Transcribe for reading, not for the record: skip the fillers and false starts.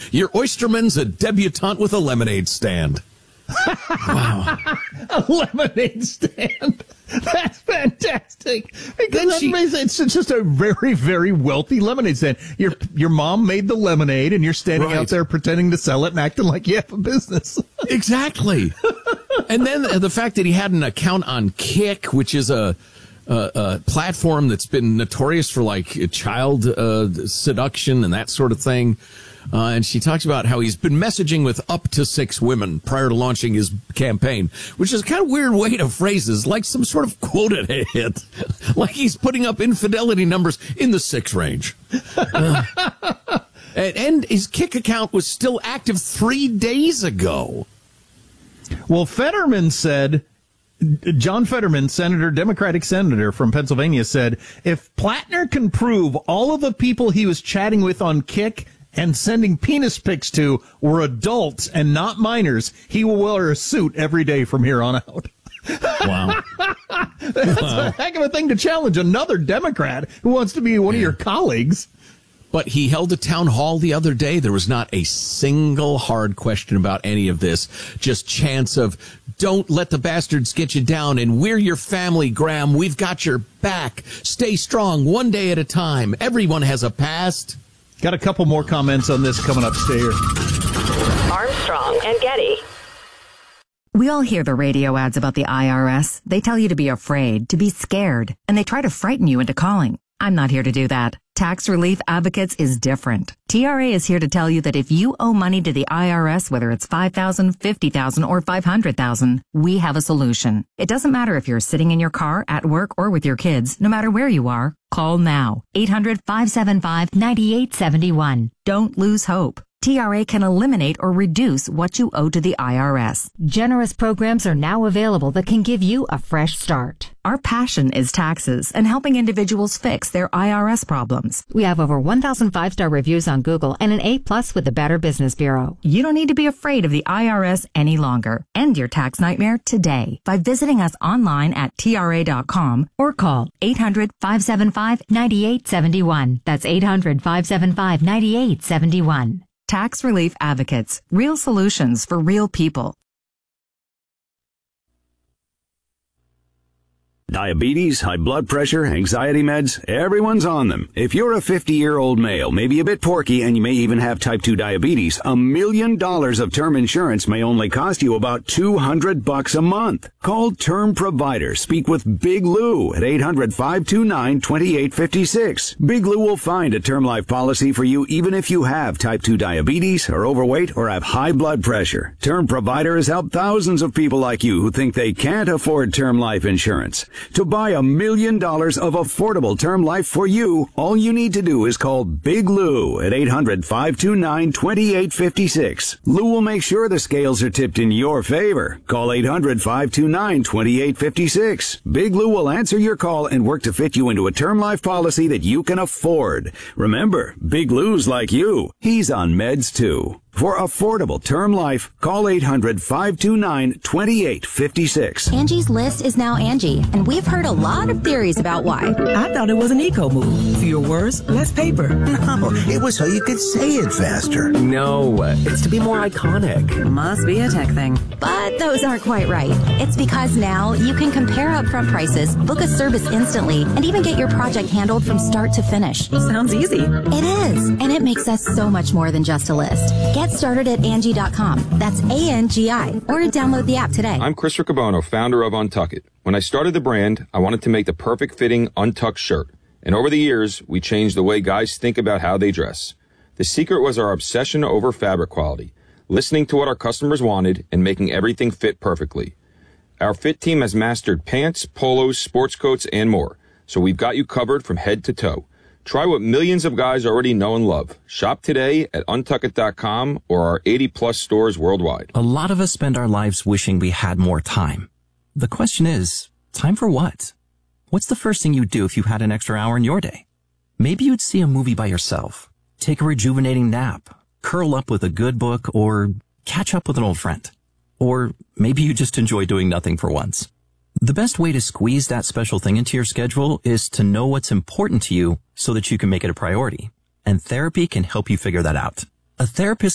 Your oysterman's a debutante with a lemonade stand. Wow. A lemonade stand. That's fantastic. Because it's just a very, very wealthy lemonade stand. Your mom made the lemonade, and you're standing out there pretending to sell it and acting like you have a business. Exactly. And then the fact that he had an account on Kik, which is a platform that's been notorious for like child seduction and that sort of thing. And she talks about how he's been messaging with up to 6 women prior to launching his campaign, which is a kind of weird way to phrase this, like some sort of quota hit. Like he's putting up infidelity numbers in the 6 range. And his Kik account was still active 3 days ago. Well, Fetterman said, John Fetterman, Democratic senator from Pennsylvania, said, if Plattner can prove all of the people he was chatting with on Kik and sending penis pics to were adults and not minors, he will wear a suit every day from here on out. Wow. That's a heck of a thing to challenge another Democrat who wants to be one of your colleagues. But he held a town hall the other day. There was not a single hard question about any of this. Just chants of, don't let the bastards get you down, and we're your family, Graham. We've got your back. Stay strong, one day at a time. Everyone has a past. Got a couple more comments on this coming up. Stay here. Armstrong and Getty. We all hear the radio ads about the IRS. They tell you to be afraid, to be scared, and they try to frighten you into calling. I'm not here to do that. Tax Relief Advocates is different. TRA is here to tell you that if you owe money to the IRS, whether it's $5,000, $50,000, or $500,000, we have a solution. It doesn't matter if you're sitting in your car, at work, or with your kids. No matter where you are, call now. 800-575-9871. Don't lose hope. TRA can eliminate or reduce what you owe to the IRS. Generous programs are now available that can give you a fresh start. Our passion is taxes and helping individuals fix their IRS problems. We have over 1,000 5-star reviews on Google and an A+ with the Better Business Bureau. You don't need to be afraid of the IRS any longer. End your tax nightmare today by visiting us online at TRA.com or call 800-575-9871. That's 800-575-9871. Tax Relief Advocates. Real solutions for real people. Diabetes, high blood pressure, anxiety meds, everyone's on them. If you're a 50-year-old male, maybe a bit porky, and you may even have type 2 diabetes, $1 million of term insurance may only cost you about $200 a month. Call Term Provider. Speak with Big Lou at 800-529-2856. Big Lou will find a term life policy for you even if you have type 2 diabetes, are overweight, or have high blood pressure. Term Provider has helped thousands of people like you who think they can't afford term life insurance. To buy $1 million of affordable term life for you, all you need to do is call Big Lou at 800-529-2856. Lou will make sure the scales are tipped in your favor. Call 800-529-2856. Big Lou will answer your call and work to fit you into a term life policy that you can afford. Remember, Big Lou's like you. He's on meds too. For affordable term life, call 800-529-2856. Angie's List is now Angie, and we've heard a lot of theories about why. I thought it was an eco move. Fewer words, less paper. No, it was so you could say it faster. No, it's to be more iconic. Must be a tech thing. But those aren't quite right. It's because now you can compare upfront prices, book a service instantly, and even get your project handled from start to finish. Sounds easy. It is, and it makes us so much more than just a list. Get started at Angie.com. That's ANGI. Or to download the app today. I'm Chris Riccobono, founder of Untuck It. When I started the brand, I wanted to make the perfect fitting untucked shirt. And over the years, we changed the way guys think about how they dress. The secret was our obsession over fabric quality, listening to what our customers wanted and making everything fit perfectly. Our fit team has mastered pants, polos, sports coats, and more. So we've got you covered from head to toe. Try what millions of guys already know and love. Shop today at untuckit.com or our 80-plus stores worldwide. A lot of us spend our lives wishing we had more time. The question is, time for what? What's the first thing you'd do if you had an extra hour in your day? Maybe you'd see a movie by yourself, take a rejuvenating nap, curl up with a good book, or catch up with an old friend. Or maybe you just enjoy doing nothing for once. The best way to squeeze that special thing into your schedule is to know what's important to you so that you can make it a priority. And therapy can help you figure that out. A therapist